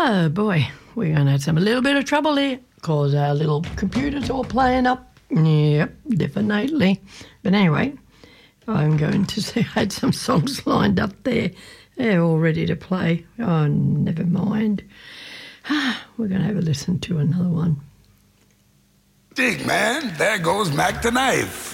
Oh, boy, we're going to have a little bit of trouble here because our little computer's all playing up. Yep, definitely. But anyway, I'm going to say I had some songs lined up there. They're all ready to play. Oh, never mind. We're going to have a listen to another one. Dig, man, there goes Mac the Knife.